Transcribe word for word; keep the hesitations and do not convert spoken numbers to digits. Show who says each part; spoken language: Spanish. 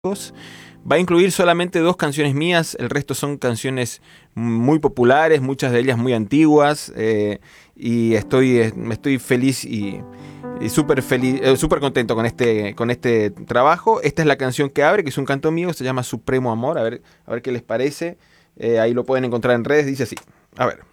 Speaker 1: Va a incluir solamente dos canciones mías, el resto son canciones muy populares, muchas de ellas muy antiguas, eh, y estoy, eh, estoy feliz y, y súper feliz, eh, súper contento con este, con este trabajo. Esta es la canción que abre, que es un canto mío, se llama Supremo Amor, a ver, a ver qué les parece. Eh, ahí lo pueden encontrar en redes, dice así, a ver.